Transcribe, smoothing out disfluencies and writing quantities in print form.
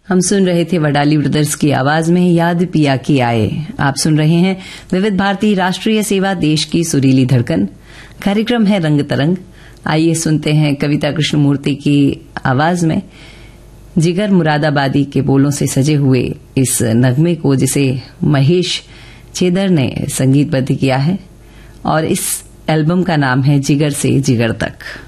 हम सुन रहे थे वडाली ब्रदर्स की आवाज में याद पिया की आए। आप सुन रहे हैं विविध भारती राष्ट्रीय सेवा, देश की सुरीली धड़कन। कार्यक्रम है रंग तरंग। आइए सुनते हैं कविता कृष्णमूर्ति की आवाज में जिगर मुरादाबादी के बोलों से सजे हुए इस नगमे को, जिसे महेश छेदर ने संगीतबद्ध किया है, और इस एल्बम का नाम है जिगर से जिगर तक।